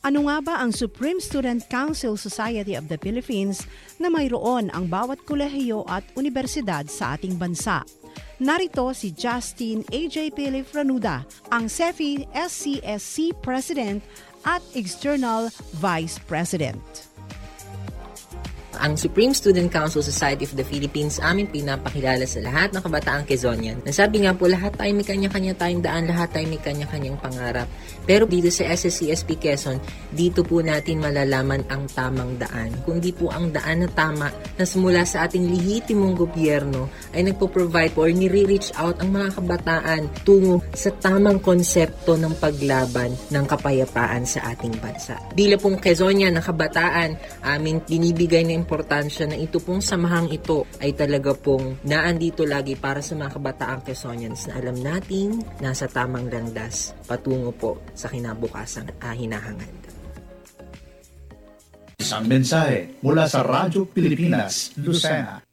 Ano nga ba ang Supreme Student Council Society of the Philippines na mayroon ang bawat kolehiyo at universidad sa ating bansa? Narito si Justin A.J. Pilifranuda, ang CEFI SCSC President at External Vice President. Ang Supreme Student Council Society of the Philippines amin pinapakilala sa lahat ng kabataang Quezonian. Nasabi nga po, lahat tayo may kanya-kanya tayong daan, lahat tayo may kanya-kanyang pangarap. Pero dito sa SSCSP Quezon, dito po natin malalaman ang tamang daan. Kundi po ang daan na tama na simula sa ating lehitimong gobyerno ay nagpo-provide po or nire-reach out ang mga kabataan tungo sa tamang konsepto ng paglaban ng kapayapaan sa ating bansa. Bilang pong Quezonian na kabataan, amin binibigay na importansya na ito pong samahang ito ay talaga pong naandito lagi para sa mga kabataang Quezonians na alam natin nasa tamang landas patungo po sa kinabukasang hinahangad. Isang mensahe mula sa Radyo Pilipinas, Lucena.